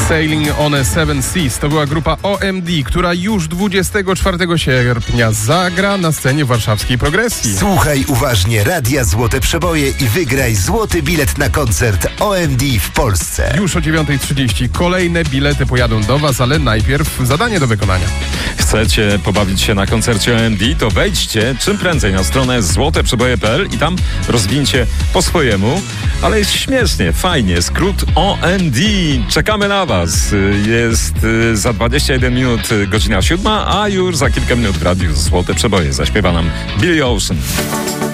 Sailing on a Seven Seas to była grupa OMD, która już 24 sierpnia zagra na scenie warszawskiej Progresji. Słuchaj uważnie Radia Złote Przeboje i wygraj złoty bilet na koncert OMD w Polsce. Już o 9:30 kolejne bilety pojadą do Was, ale najpierw zadanie do wykonania. Chcecie pobawić się na koncercie OMD? To wejdźcie czym prędzej na stronę złoteprzeboje.pl i tam rozwincie po swojemu. Ale jest śmiesznie, fajnie. Skrót OMD. Czekamy na Was. Jest za 21 minut godzina 7, a już za kilka minut w radiu Złote Przeboje zaśpiewa nam Billy Ocean.